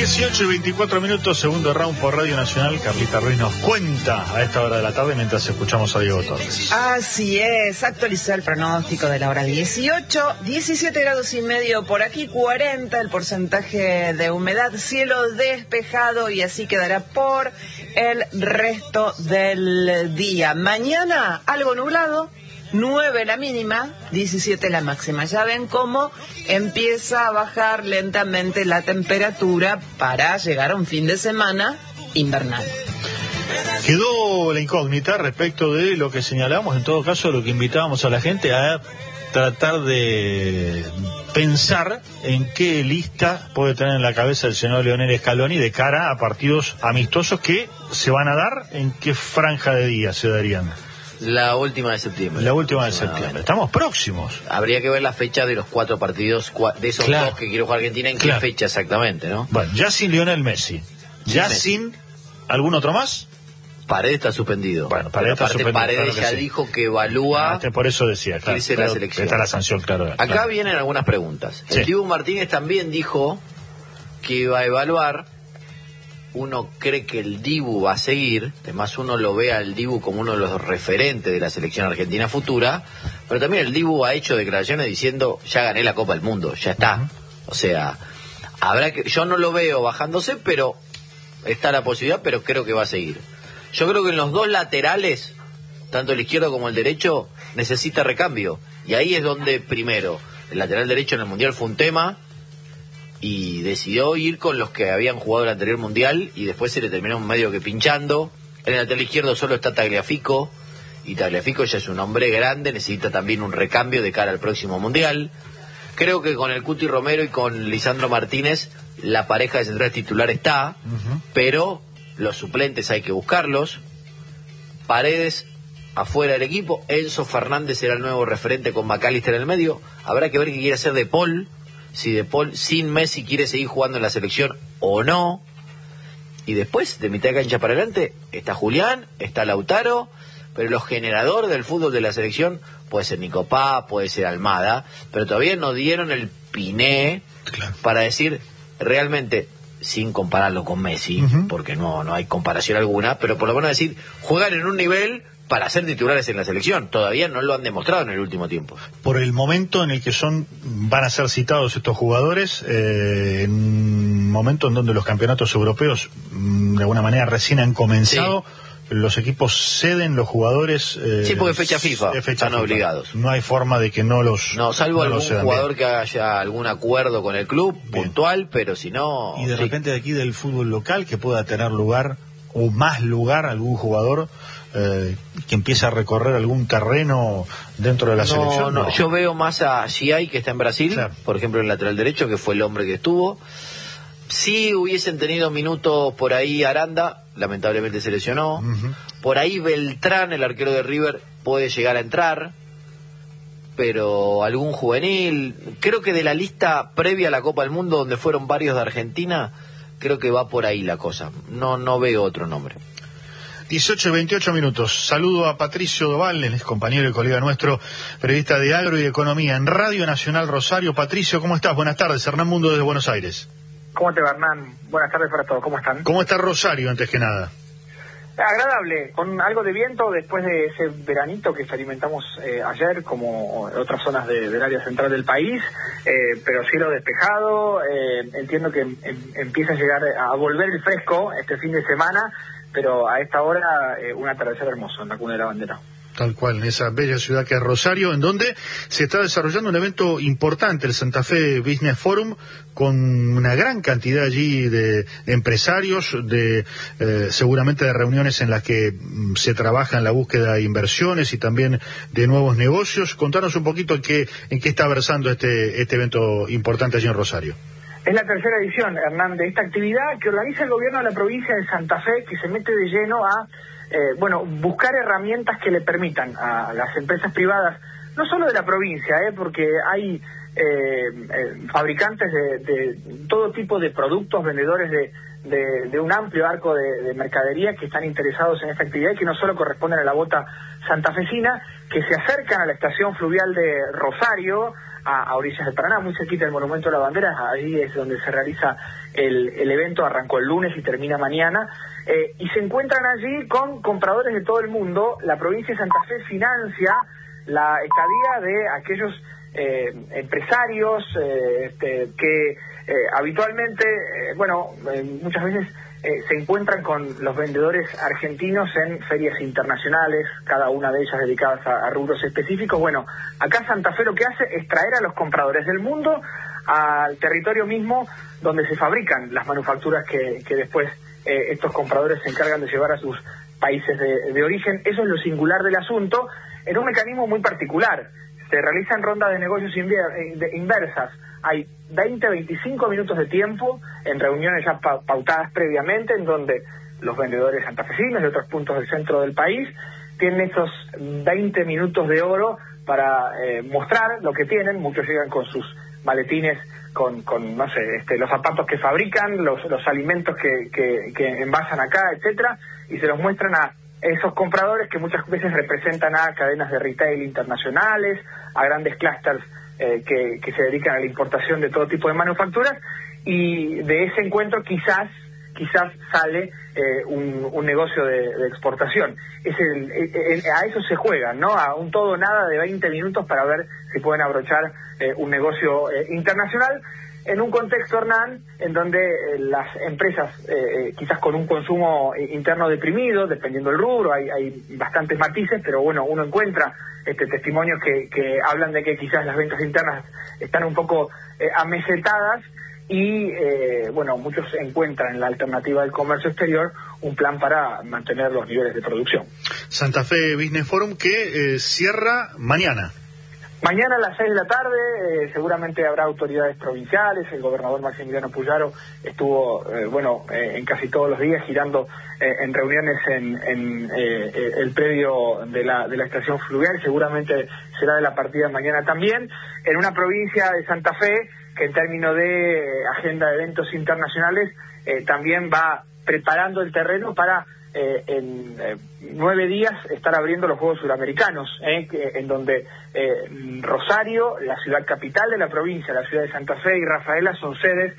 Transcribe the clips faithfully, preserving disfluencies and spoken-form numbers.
dieciocho y veinticuatro minutos, segundo round por Radio Nacional. Carlita Ruiz nos cuenta a esta hora de la tarde mientras escuchamos a Diego Torres. Así es, actualizó el pronóstico de la hora dieciocho, diecisiete grados y medio por aquí, cuarenta el porcentaje de humedad, cielo despejado y así quedará por el resto del día. Mañana algo nublado, nueve la mínima, diecisiete la máxima. Ya ven cómo empieza a bajar lentamente la temperatura para llegar a un fin de semana invernal. Quedó la incógnita respecto de lo que señalamos, en todo caso, lo que invitábamos a la gente a tratar de pensar en qué lista puede tener en la cabeza el señor Lionel Scaloni de cara a partidos amistosos que se van a dar. ¿En qué franja de días se darían? La última de septiembre. La última de septiembre. Estamos próximos. Habría que ver la fecha de los cuatro partidos, de esos claro. dos que quiere jugar Argentina, en claro. qué fecha exactamente, ¿no? Bueno, ya sin Lionel Messi. Ya Messi. Sin algún otro más. Paredes está suspendido. Bueno, Paredes está suspendido. Paredes claro ya sí. dijo que evalúa. Ah, por eso decía, claro. Irse la selección. Está la sanción, claro. Acá claro. vienen algunas preguntas. Sí. El Dibu Martínez también dijo que iba a evaluar. Uno cree que el Dibu va a seguir, además uno lo ve al Dibu como uno de los referentes de la selección argentina futura, pero también el Dibu ha hecho declaraciones diciendo, ya gané la Copa del Mundo, ya está. Uh-huh. O sea, habrá que, yo no lo veo bajándose, pero está la posibilidad, pero creo que va a seguir. Yo creo que en los dos laterales, tanto el izquierdo como el derecho, necesita recambio, y ahí es donde primero, el lateral derecho en el Mundial fue un tema, y decidió ir con los que habían jugado el anterior mundial y después se le terminó medio que pinchando. En el lateral izquierdo solo está Tagliafico y Tagliafico ya es un hombre grande, necesita también un recambio de cara al próximo mundial. Creo que con el Cuti Romero y con Lisandro Martínez la pareja de centrales titular está, uh-huh. pero los suplentes hay que buscarlos. Paredes afuera del equipo, Enzo Fernández será el nuevo referente con McAllister en el medio. Habrá que ver qué quiere hacer De Paul, si De Paul sin Messi quiere seguir jugando en la selección o no. Y después, de mitad de cancha para adelante, está Julián, está Lautaro, pero los generadores del fútbol de la selección puede ser Nico Paz, puede ser Almada, pero todavía no dieron el piné claro. para decir realmente, sin compararlo con Messi, uh-huh. porque no, no hay comparación alguna, pero por lo menos decir, juegan en un nivel para ser titulares en la selección. Todavía no lo han demostrado en el último tiempo. Por el momento en el que son van a ser citados estos jugadores, eh, en un momento en donde los campeonatos europeos de alguna manera recién han comenzado, sí. los equipos ceden los jugadores. Eh, sí, porque fecha FIFA, fecha están FIFA. obligados. No hay forma de que no los... No, salvo no algún jugador bien. Que haya algún acuerdo con el club, bien. puntual, pero si no... Y de sí. repente de aquí del fútbol local que pueda tener lugar, o más lugar, algún jugador... Eh, que empieza a recorrer algún terreno dentro de la no, selección. No, no, yo veo más a Giai, que está en Brasil, claro. por ejemplo, en el lateral derecho, que fue el hombre que estuvo. Si hubiesen tenido minutos por ahí Aranda, lamentablemente se lesionó. Uh-huh. Por ahí Beltrán, el arquero de River, puede llegar a entrar, pero algún juvenil. Creo que de la lista previa a la Copa del Mundo, donde fueron varios de Argentina, creo que va por ahí la cosa. No, no veo otro nombre. dieciocho y veintiocho minutos. Saludo a Patricio Doval, es compañero y colega nuestro, periodista de Agro y de Economía en Radio Nacional Rosario. Patricio, ¿cómo estás? Buenas tardes. Hernán Mundo desde Buenos Aires. ¿Cómo te va, Hernán? Buenas tardes para todos. ¿Cómo están? ¿Cómo está Rosario, antes que nada? Agradable, con algo de viento después de ese veranito que experimentamos eh, ayer, como otras zonas de, del área central del país, eh, pero cielo despejado. Eh, entiendo que em, empieza a llegar a volver el fresco este fin de semana, pero a esta hora eh, un atardecer hermoso en la Cuna de la Bandera. Tal cual, en esa bella ciudad que es Rosario, en donde se está desarrollando un evento importante, el Santa Fe Business Forum, con una gran cantidad allí de, de empresarios, de eh, seguramente de reuniones en las que mm, se trabaja en la búsqueda de inversiones y también de nuevos negocios. Contanos un poquito en qué, en qué está versando este, este evento importante allí en Rosario. Es la tercera edición, Hernán, de esta actividad que organiza el gobierno de la provincia de Santa Fe, que se mete de lleno a, eh, bueno, buscar herramientas que le permitan a las empresas privadas, no solo de la provincia, eh, porque hay eh, eh, fabricantes de, de todo tipo de productos, vendedores de, de, de un amplio arco de, de mercadería que están interesados en esta actividad y que no solo corresponden a la bota santafesina, que se acercan a la estación fluvial de Rosario, a, a orillas del Paraná, muy cerquita del Monumento a la Bandera. Allí es donde se realiza el, el evento, arrancó el lunes y termina mañana, eh, y se encuentran allí con compradores de todo el mundo. La provincia de Santa Fe financia la estadía de aquellos eh, empresarios eh, este, que eh, habitualmente, eh, bueno, eh, muchas veces eh, se encuentran con los vendedores argentinos en ferias internacionales, cada una de ellas dedicadas a, a rubros específicos. Bueno, acá Santa Fe lo que hace es traer a los compradores del mundo al territorio mismo donde se fabrican las manufacturas que, que después eh, estos compradores se encargan de llevar a sus países de, de origen. Eso es lo singular del asunto, en un mecanismo muy particular. Se realizan rondas de negocios inversas. Hay veinte a veinticinco minutos de tiempo en reuniones ya pa pautadas previamente, en donde los vendedores santafesinos de otros puntos del centro del país tienen esos veinte minutos de oro para eh, mostrar lo que tienen. Muchos llegan con sus maletines, con, con no sé, este, los zapatos que fabrican, los, los alimentos que, que, que envasan acá, etcétera, y se los muestran a esos compradores que muchas veces representan a cadenas de retail internacionales, a grandes clústeres eh, que, que se dedican a la importación de todo tipo de manufacturas, y de ese encuentro quizás quizás sale eh, un, un negocio de, de exportación. Es el, el, el, a eso se juega, ¿no? A un todo o nada de veinte minutos para ver si pueden abrochar eh, un negocio eh, internacional, en un contexto, Hernán, en donde eh, las empresas, eh, quizás con un consumo interno deprimido, dependiendo del rubro, hay, hay bastantes matices, pero bueno, uno encuentra este testimonios que, que hablan de que quizás las ventas internas están un poco eh, amesetadas, y eh, bueno, muchos encuentran en la alternativa del comercio exterior un plan para mantener los niveles de producción. Santa Fe Business Forum que eh, cierra mañana. Mañana a las seis de la tarde, eh, seguramente habrá autoridades provinciales. El gobernador Maximiliano Puyaro estuvo, eh, bueno, eh, en casi todos los días girando eh, en reuniones en, en eh, el predio de la, de la estación fluvial. Seguramente será de la partida de mañana también. En una provincia de Santa Fe que en términos de eh, agenda de eventos internacionales eh, también va preparando el terreno para Eh, en eh, nueve días estar abriendo los Juegos Suramericanos, eh, que, en donde eh, Rosario, la ciudad capital de la provincia, la ciudad de Santa Fe y Rafaela son sedes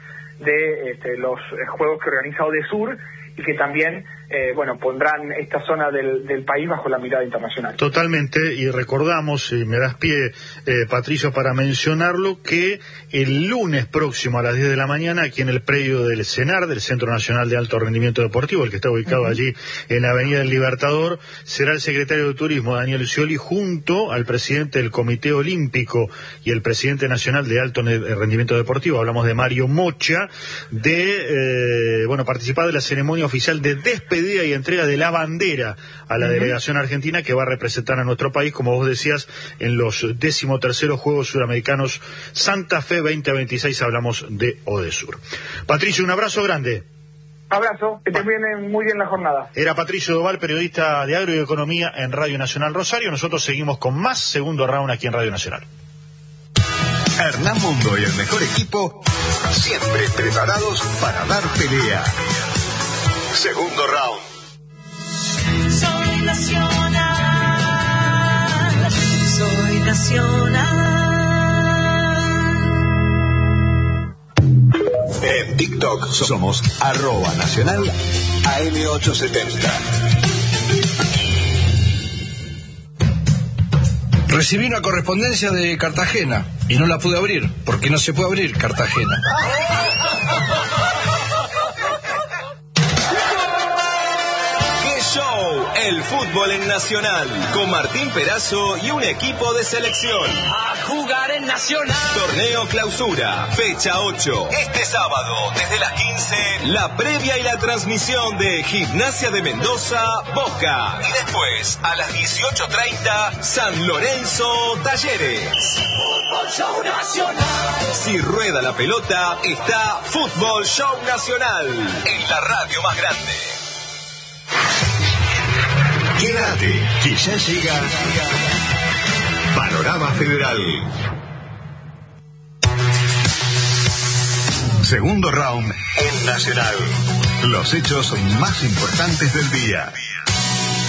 de este, los eh, Juegos que organiza Odesur, y que también eh, bueno, pondrán esta zona del, del país bajo la mirada internacional. Totalmente, y recordamos, si me das pie, eh, Patricio, para mencionarlo, que el lunes próximo a las diez de la mañana, aquí en el predio del CENAR, del Centro Nacional de Alto Rendimiento Deportivo, el que está ubicado uh-huh. allí en la Avenida del Libertador, será el secretario de Turismo, Daniel Scioli, junto al presidente del Comité Olímpico y el presidente nacional de Alto Rendimiento Deportivo, hablamos de Mario Mocha, de, eh, bueno, participar de la ceremonia oficial de despedida y entrega de la bandera a la uh-huh. delegación argentina que va a representar a nuestro país, como vos decías, en los decimoterceros Juegos Suramericanos Santa Fe veinte veintiséis. Hablamos de Odesur. Patricio, un abrazo grande. Abrazo, que te viene muy bien la jornada. Era Patricio Doval, periodista de Agro y Economía en Radio Nacional Rosario. Nosotros seguimos con más Segundo Round aquí en Radio Nacional. Hernán Mundo y el mejor equipo, siempre preparados para dar pelea. Segundo Round. Soy nacional, soy nacional. En TikTok somos arroba nacional A M ochocientos setenta. Recibí una correspondencia de Cartagena y no la pude abrir, porque no se puede abrir Cartagena. El fútbol en Nacional, con Martín Perazo y un equipo de selección. A jugar en Nacional. Torneo Clausura, fecha ocho. Este sábado, desde las quince, la previa y la transmisión de Gimnasia de Mendoza, Boca. Y después, a las dieciocho treinta, San Lorenzo, Talleres. Fútbol Show Nacional. Si rueda la pelota, está Fútbol Show Nacional, en la radio más grande. Quédate, que ya llega Panorama Federal. Segundo round en Nacional. Los hechos más importantes del día.